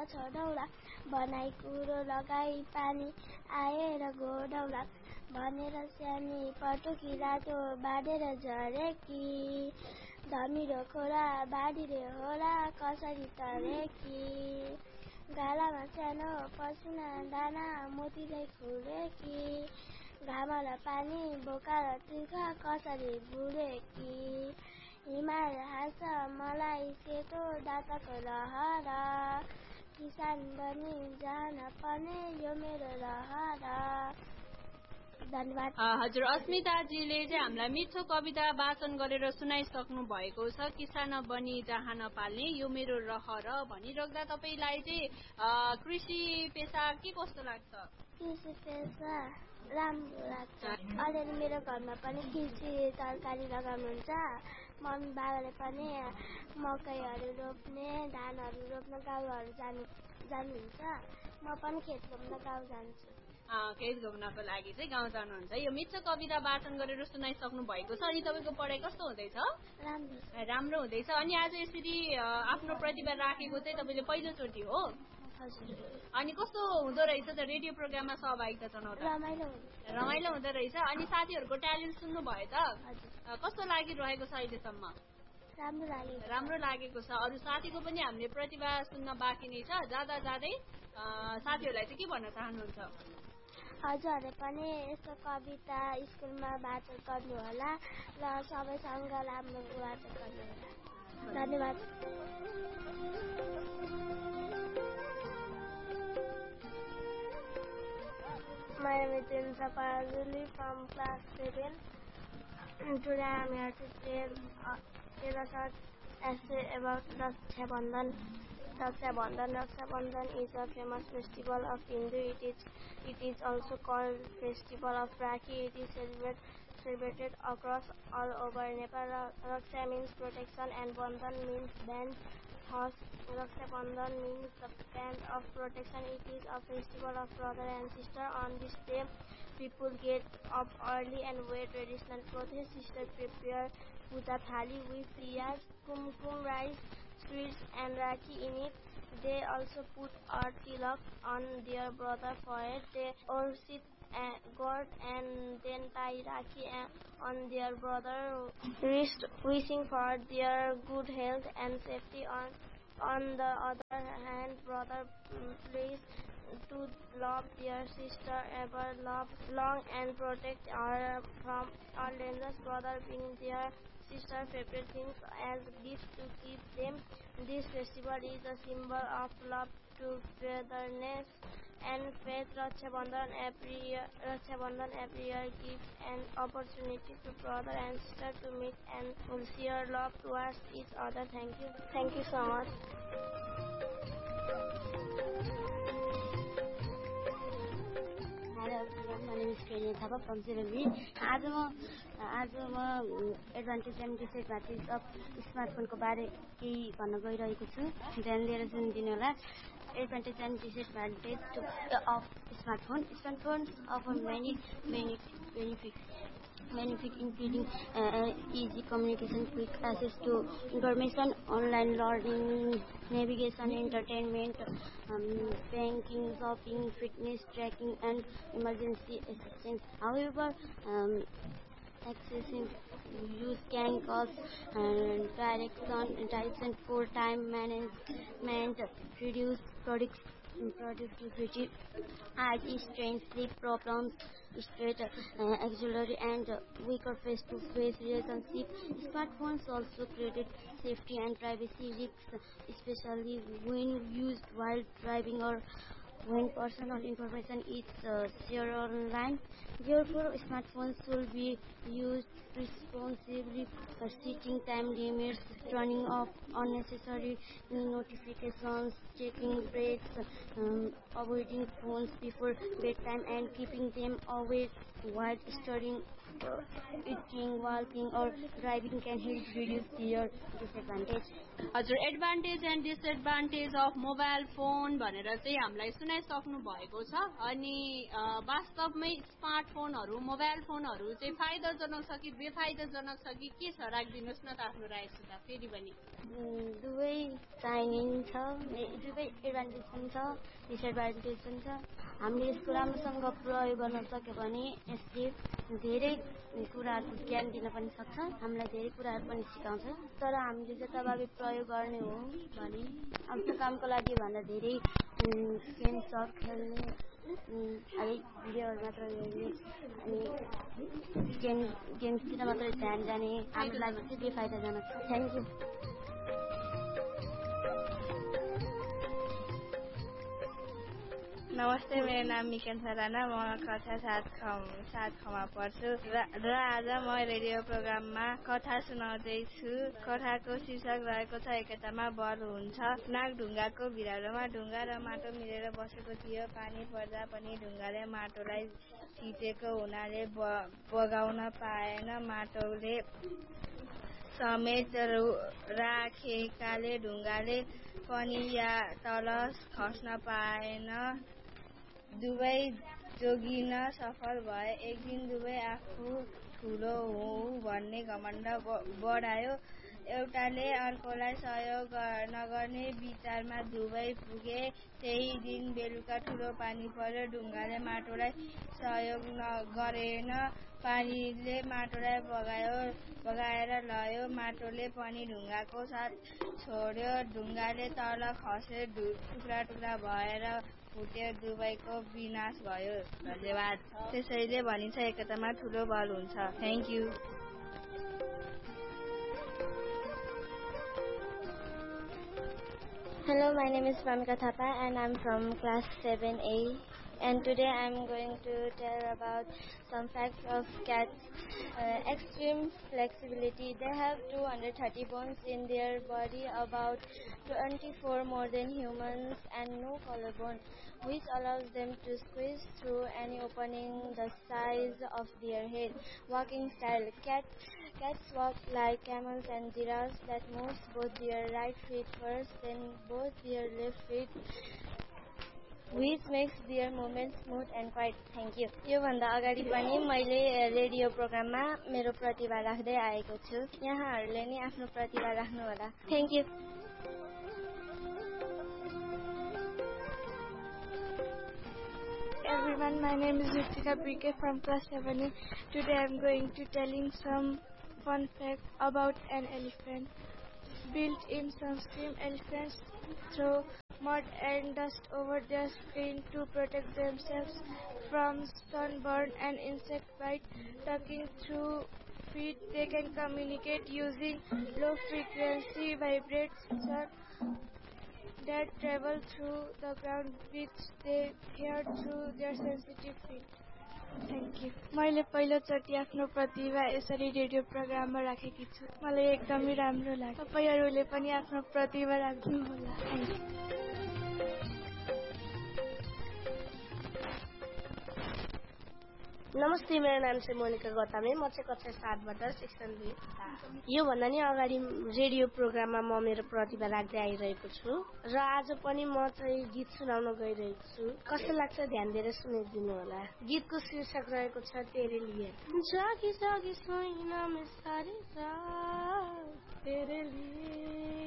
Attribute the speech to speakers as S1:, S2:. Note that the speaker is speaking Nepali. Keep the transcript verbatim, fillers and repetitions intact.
S1: छोडौला बनाई कुरो लगाई पानी आएर घोडौला भनेर सानी पटुकी रातो बाँडेर झरेकी धमिलो खोला बाढीले होला कसरी तरेकी गालामा सानो पसिना दाना मोतीले खुलेकी घामलाई पानी बोकाएर तिर्खा कसरी भुलेकी हिमाल हाँस मलाई सेतो दाताको रहर किसान बनी जान पर्ने यो मेरो रहर। धन्यवाद।
S2: हजुर अस्मिताजीले चाहिँ हामीलाई मिठो कविता वाचन गरेर सुनाइसक्नु भएको छ। किसान बनी जहाँ नपाल्ने यो मेरो रहर भनिराख्दा तपाईँलाई चाहिँ कृषि पेसा के कस्तो लाग्छ?
S1: कृषि पेसा राम्रो लाग्छ। अलिअलि मेरो घरमा पनि कृषि तरकारी लगाउनुहुन्छ। मम्मी बाबाले पनि मकैहरू रोप्ने धानहरू रोप्न गाउँहरू जानु जानुहुन्छ। म पनि खेत घुम्न गाउँ जान्छु।
S2: खेत घुम्नको लागि चाहिँ गाउँ जानुहुन्छ। यो मिठो कविता वाचन गरेर सुनाइसक्नु भएको छ। अनि तपाईँको पढाइ कस्तो हुँदैछ?
S1: राम्रो
S2: राम्रो हुँदैछ। अनि आज यसरी आफ्नो प्रतिभा राखेको चाहिँ तपाईँले पहिलोचोटि हो? अनि कस्तो हुँदो रहेछ त रेडियो प्रोग्राममा सहभागिता जनाउँदा?
S1: रमाइलो
S2: रमाइलो हुँदो रहेछ। अनि साथीहरूको ट्यालेन्ट सुन्नु भयो त? कस्तो लागिरहेको छ अहिलेसम्म?
S1: राम्रो लागेको
S2: राम्रो लागेको छ। अरू साथीको पनि हामीले प्रतिभा सुन्न बाँकी नै छ। जाँदा जाँदै साथीहरूलाई चाहिँ के भन्न चाहनुहुन्छ?
S1: हजुरहरूले पनि यस्तो कविता स्कुलमा वाचन गर्नुहोला र सबैसँग राम्रो वाचन गर्नुहोला। धन्यवाद। My name is Insa Parajuli from class seven. Today I am here to tell, uh, tell a short essay about Raksha Bandhan. Raksha Bandhan. Raksha Bandhan is a famous festival of Hindu. It is, it is also called Festival of Rakhi. It is celebrated celebrated across all over Nepal. Raksha means protection and Bandhan means band. Thus, Raksha Bandhan means the band of protection. It is a festival of brother and sister. On this day, people get up early and wear traditional clothes. Sisters prepare puja thali with prayers, kumkum, rice, sweets and rakhi in it. They also put a tilak on their brother forehead. They worship God and then tie rakhi on their brother wrist, wishing for their good health and safety. On on the other hand, brother prays to love their sister ever, love long and protect her from all dangers. Brother bring their sister favorite things as gifts to keep them. This festival is a symbol of love, togetherness and faith. Raksha Bandhan every year, Raksha Bandhan every year gives an opportunity to brother and sister to meet and share love towards each other. Thank you. Thank you so much.
S3: My name is Kenya Thapa from Sirami. आज म आज म एडभान्टेज एन्ड डिसएडभान्टेज अफ स्मार्टफोनको बारे केही भन्न गइरहेको छु। ध्यान दिएर सुनिदिनु होला। Advantage and disadvantage of smartphone. Smartphones offer many many benefits. Benefit including uh, easy communication, quick access to information, online learning, navigation, entertainment, um, banking, shopping, fitness tracking, and emergency assistance. However, um, excessive use can cause uh, direction, direction poor time management, reduce product, productivity, eye strain, sleep problems, stress, uh, anxiety, and weaker face-to-face relationship. Smartphones also created safety and privacy risks, especially when used while driving or when personal information is uh, shared online. Therefore, smartphones should be used responsibly, uh, setting time limits, turning off unnecessary notifications, checking breaks, um, avoiding phones before bedtime, and keeping them away while studying eating, walking, or driving can help reduce their disadvantage.
S2: हजुर advantage and disadvantage of mobile phone भनेर चाहिँ हामीलाई सुनाइसक्नु भएको छ अनि वास्तवमै स्मार्टफोनहरू मोबाइल फोनहरू चाहिँ फाइदाजनक छ कि बेफाइदाजनक छ कि के छ राखिदिनुहोस् न त आफ्नो राय सुझाव फेरि पनि
S3: दुवै चाहिन्छ दुवै एडभान्टेज पनि छ डिसएडभान्टेज पनि छ हामीले यसको राम्रोसँग प्रयोग गर्न सक्यो भने यसले धेरै कुराहरूको ज्ञान दिन पनि सक्छ हामीलाई धेरै कुराहरू पनि सिकाउँछ तर हामीले जताभावी प्रयोग गर्ने हो भने आफ्नो कामको लागि भन्दा धेरै गेम सब खेल्ने है भिडियोहरू मात्र हेर्ने अनि गेम गेम्सतिर मात्रै ध्यान जाने हाम्रो लागि चाहिँ बेफाइदाजनक छ थ्याङ्क यू
S4: नमस्ते मेरो नाम मिकेन्सा राणा म कक्षा सात सात खमा पढ्छु र आज म रेडियो प्रोग्राममा कथा सुनाउँदैछु कथाको शीर्षक रहेको छ एकतामा बल हुन्छ नागढुङ्गाको भिरालोमा ढुङ्गा र माटो मिलेर बसेको थियो पानी पर्दा पनि ढुङ्गाले माटोलाई थिचेको हुनाले बगाउन पाएन माटोले समेत राखेकाले ढुङ्गाले पनि या तल खस्न पाएन दुवै जोगिन सफल भए एक दिन दुवै आफू ठुलो हो भन्ने घमण्ड बढायो एउटाले अर्कोलाई सहयोग नगर्ने विचारमा दुवै पुगे त्यही दिन बेलुका ठुलो पानी पर्यो ढुङ्गाले माटोलाई सहयोग गरेन पानीले माटोलाई बगायो बगाएर लयो माटोले पनि ढुङ्गाको साथ छोड्यो ढुङ्गाले तल खस्यो टुक्रा टुक्रा भएर फुट्यो दुवैको विनाश भयो धन्यवाद त्यसैले भनिन्छ एकतामा ठुलो बल हुन्छ thank you
S1: Hello, my name is Pramika Thapa and I'm from class seven A and today I'm going to tell about some facts of cats. Uh, extreme flexibility. They have two hundred thirty bones in their body, about twenty-four more than humans, and no collarbone, which allows them to squeeze through any opening the size of their head. Walking style. Cats Cats walk like camels and giraffes that moves both their right feet first, then both their left feet, which makes their movement smooth and quiet. Thank you. यो भन्दा अगाडि पनि मैले रेडियो प्रोग्राममा मेरो प्रतिभा राख्दै आएको छु यहाँहरूले नि आफ्नो प्रतिभा राख्नु होला thank you
S5: Everyone, my name is Ritika Brike from class seven A. Today I am going to telling some fun facts about an elephant. Built in sunscreen, elephants throw mud and dust over their skin to protect themselves from sunburn and insect bite. Tucking through feet, they can communicate using low-frequency vibrations that travel through the ground, which they hear through their sensitive feet. Thank you. मैले पहिलोचोटि आफ्नो प्रतिभा यसरी रेडियो प्रोग्राममा राखेकी छु मलाई एकदमै राम्रो लाग्यो तपाईहरुले पनि आफ्नो प्रतिभा राख्नु होला थ्यांक यू
S6: नमस्ते मेरो नाम चाहिँ मोनिका गौतम म चाहिँ कक्षा सात बाट सेक्सन दुई यो भन्दा नि अगाडि रेडियो प्रोग्राममा म मेरो प्रतिभा राख्दै आइरहेको छु र आज पनि म चाहिँ गीत सुनाउन गइरहेको छु कस्तो लाग्छ ध्यान दिएर सुनिदिनु होला गीतको शीर्षक रहेको छ तेरे लिए जागी जागी सोइना में सारी रात तेरे लिए